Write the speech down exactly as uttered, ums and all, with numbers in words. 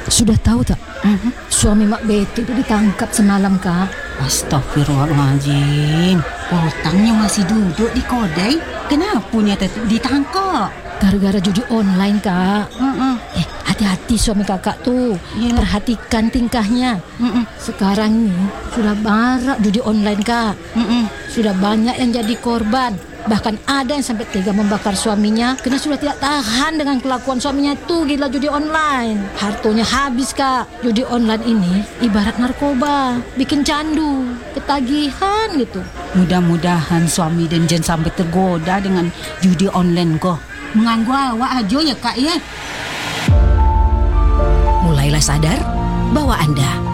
Sudah tahu tak? Mhm. Suami Mak Betty itu ditangkap semalam, Kak. Astagfirullahaladzim. Otangnya masih duduk di kodai. Kenapa punya ditangkap? Gara-gara judi online, Kak. Mm-mm. Eh, hati-hati suami kakak tuh. Iyalah. Perhatikan tingkahnya. Mm-mm. Sekarang ini sudah marak judi online, Kak. Mm-mm. Sudah banyak yang jadi korban. Bahkan ada yang sampai tega membakar suaminya karena sudah tidak tahan dengan kelakuan suaminya itu. Gila judi online. Hartonya habis, Kak. Judi online ini ibarat narkoba. Bikin candu, ketagihan gitu. Mudah-mudahan suami dan Jen sampai tergoda dengan judi online kok. Mengganggu awak aja ya, Kak ya. Mulailah sadar bahwa Anda